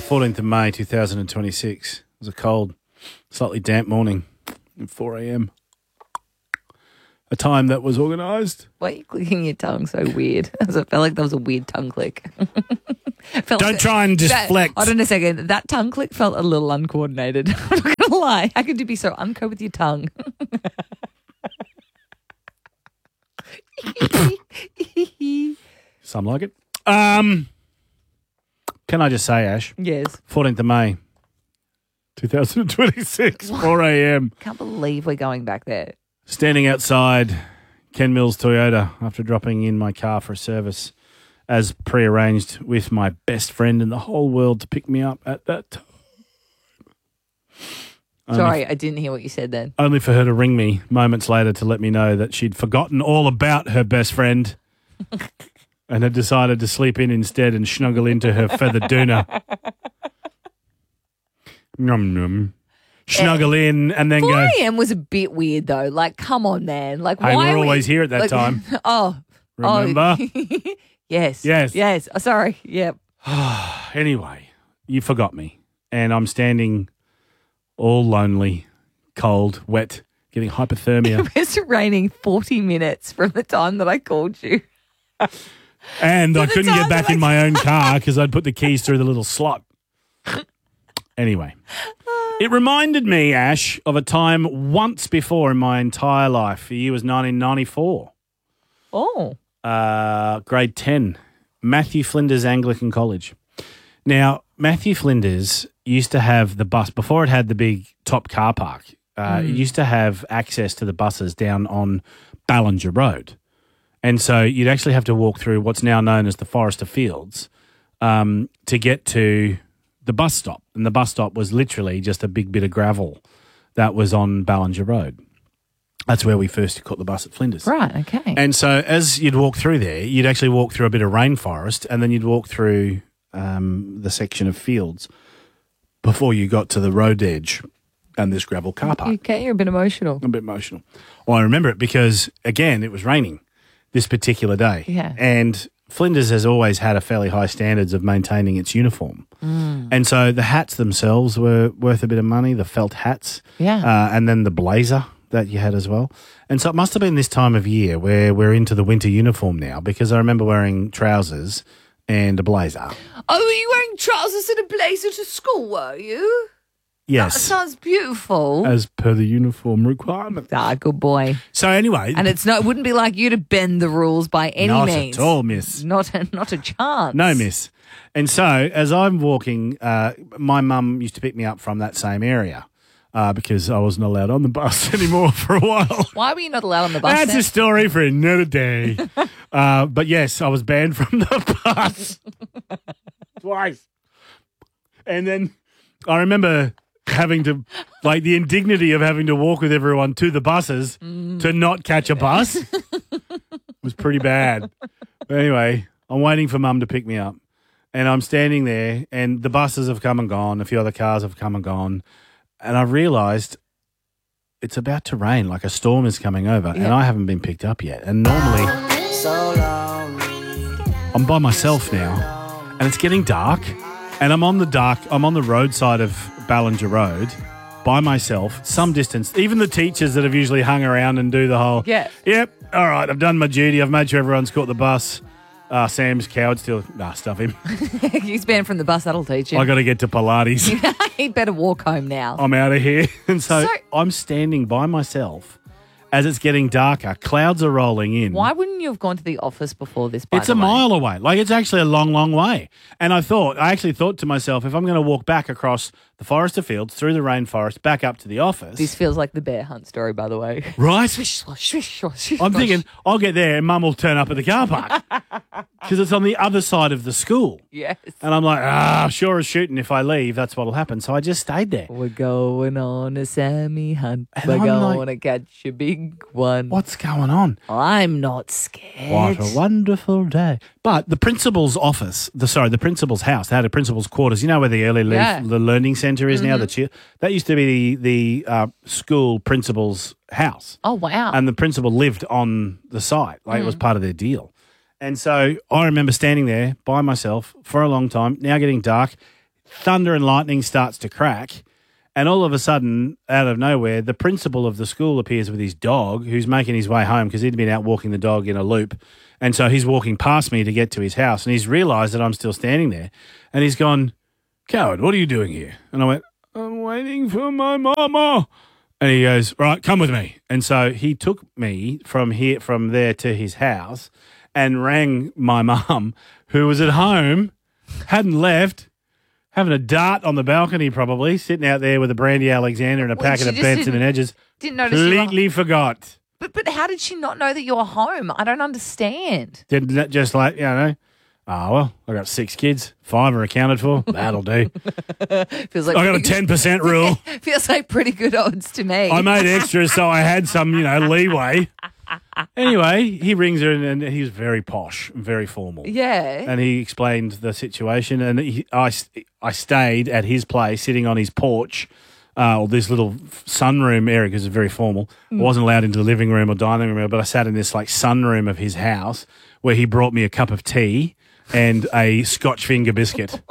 14th of May 2026. It was a cold, slightly damp morning at 4 a.m. A time that was organised. Why are you clicking your tongue so weird? I felt like that was a weird tongue click. Don't try and deflect. Hold on a second. That tongue click felt a little uncoordinated. I'm not going to lie. How could you be so unco with your tongue? Some like it. Can I just say, Ash? Yes. 14th of May 2026, 4 a.m. Can't believe we're going back there. Standing outside Ken Mills Toyota after dropping in my car for a service as prearranged with my best friend in the whole world to pick me up at that time. Sorry, I didn't hear what you said then. Only for her to ring me moments later to let me know that she'd forgotten all about her best friend and had decided to sleep in instead and snuggle into her feather doona. Num num. Snuggle in and then 4 go. a.m. was a bit weird though. Like, come on, man. Like, Hey, why we're are always here at that time. Remember? Yes. Yes. Yes. Oh, sorry. Yep. Anyway, you forgot me. And I'm standing all lonely, cold, wet, getting hypothermia. It was raining 40 minutes from the time that I called you. And I couldn't get time back that in my own car because I'd put the keys through the little slot. Anyway, it reminded me, Ash, of a time once before in my entire life. The year was 1994. Oh. Grade 10, Matthew Flinders Anglican College. Now, Matthew Flinders used to have the bus, before it had the big top car park, it used to have access to the buses down on Ballinger Road. And so you'd actually have to walk through what's now known as the Forrester Fields to get to the bus stop. And the bus stop was literally just a big bit of gravel that was on Ballinger Road. That's where we first caught the bus at Flinders. Right, okay. And so as you'd walk through there, you'd actually walk through a bit of rainforest and then you'd walk through the section of fields before you got to the road edge and this gravel car park. Okay, you're a bit emotional. A bit emotional. Well, I remember it because, again, it was raining this particular day. Yeah. And Flinders has always had a fairly high standards of maintaining its uniform. And so the hats themselves were worth a bit of money, the felt hats. Yeah. And then the blazer that you had as well. And so it must have been this time of year where we're into the winter uniform now because I remember wearing trousers and a blazer. Oh, were you wearing trousers and a blazer to school, were you? Yes. That sounds beautiful. As per the uniform requirement. Ah, good boy. So anyway. And it wouldn't be like you to bend the rules by any means. Not at all, miss. Not a chance. No, miss. And so as I'm walking, my mum used to pick me up from that same area because I wasn't allowed on the bus anymore for a while. Why were you not allowed on the bus? That's a story for another day. But yes, I was banned from the bus twice. And then I remember having to, like, the indignity of having to walk with everyone to the buses to not catch a bus was pretty bad. But anyway, I'm waiting for Mum to pick me up. And I'm standing there and the buses have come and gone. A few other cars have come and gone. And I realised it's about to rain, like a storm is coming over, and I haven't been picked up yet. And normally I'm by myself now, and it's getting dark, and I'm on the roadside of Ballinger Road by myself, some distance. Even the teachers that have usually hung around and do the whole, yep, all right, I've done my duty, I've made sure everyone's caught the bus. Sam's coward still. Nah, stuff him. He's banned from the bus. That'll teach him. I got to get to Pilates. He better walk home now. I'm out of here. And so I'm standing by myself as it's getting darker. Clouds are rolling in. Why wouldn't you have gone to the office before this? It's a mile away. Like, it's actually a long, long way. And I actually thought to myself, if I'm going to walk back across the Forrester Fields, through the rainforest, back up to the office. This feels like the bear hunt story, by the way. Right? I'm thinking, I'll get there and Mum will turn up at the car park because it's on the other side of the school. Yes. And I'm like, sure as shooting, if I leave, that's what'll happen. So I just stayed there. We're going on a Sammy hunt. And We're I'm going like, to catch a big one. What's going on? I'm not scared. What a wonderful day. But the principal's office, the principal's house, they had a principal's quarters. You know where the the learning centre is now? That used to be the school principal's house. Oh, wow. And the principal lived on the site. Like, it was part of their deal. And so I remember standing there by myself for a long time, now getting dark. thunder and lightning starts to crack. And all of a sudden, out of nowhere, the principal of the school appears with his dog, who's making his way home because he'd been out walking the dog in a loop. And so he's walking past me to get to his house, and he's realised that I'm still standing there. And he's gone, "Coward, what are you doing here?" And I went, "I'm waiting for my mama." And he goes, "Right, come with me." And so he took me from there to his house and rang my mum, who was at home, hadn't left, having a dart on the balcony probably, sitting out there with a Brandy Alexander and a packet of Benson and Edges. Didn't notice Completely forgot. But how did she not know that you're home? I don't understand. Didn't that just like, well, I got 6 kids, 5 are accounted for. That'll do. Feels like I got a 10% rule. Feels like pretty good odds to me. I made extras, so I had some, leeway. Anyway, he rings her and he's very posh, very formal. Yeah. And he explained the situation, and I stayed at his place, sitting on his porch, or this little sunroom area because it's very formal. I wasn't allowed into the living room or dining room, but I sat in this like sunroom of his house where he brought me a cup of tea and a Scotch finger biscuit.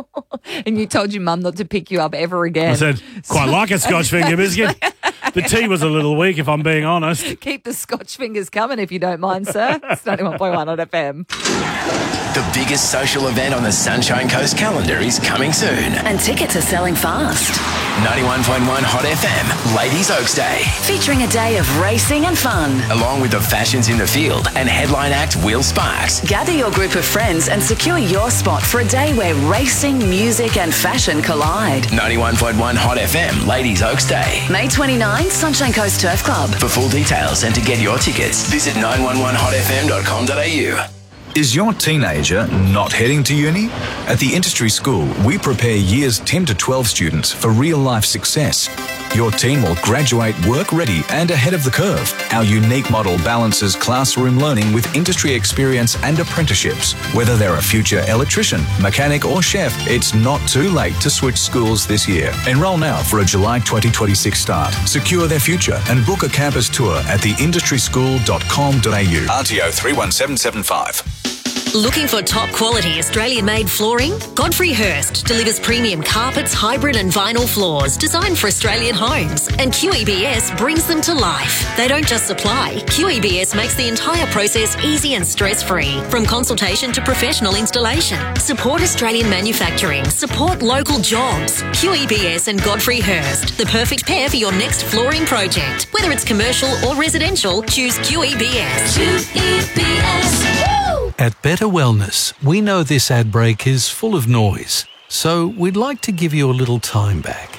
And you told your mum not to pick you up ever again. I said, quite like a Scotch finger biscuit. The tea was a little weak, if I'm being honest. Keep the Scotch fingers coming if you don't mind, sir. It's 91.1 on FM. The biggest social event on the Sunshine Coast calendar is coming soon. And tickets are selling fast. 91.1 Hot FM, Ladies Oaks Day. Featuring a day of racing and fun. Along with the fashions in the field and headline act Will Sparks. Gather your group of friends and secure your spot for a day where racing, music and fashion collide. 91.1 Hot FM, Ladies Oaks Day. May 29, Sunshine Coast Turf Club. For full details and to get your tickets, visit 911hotfm.com.au. Is your teenager not heading to uni? At the Industry School, we prepare years 10 to 12 students for real-life success. Your teen will graduate work-ready and ahead of the curve. Our unique model balances classroom learning with industry experience and apprenticeships. Whether they're a future electrician, mechanic or chef, it's not too late to switch schools this year. Enroll now for a July 2026 start. Secure their future and book a campus tour at theindustryschool.com.au. RTO 31775. Looking for top quality Australian-made flooring? Godfrey Hirst delivers premium carpets, hybrid and vinyl floors designed for Australian homes, and QEBS brings them to life. They don't just supply. QEBS makes the entire process easy and stress-free, from consultation to professional installation. Support Australian manufacturing. Support local jobs. QEBS and Godfrey Hirst, the perfect pair for your next flooring project. Whether it's commercial or residential, choose QEBS. QEBS. Woo! At Better Wellness, we know this ad break is full of noise, so we'd like to give you a little time back.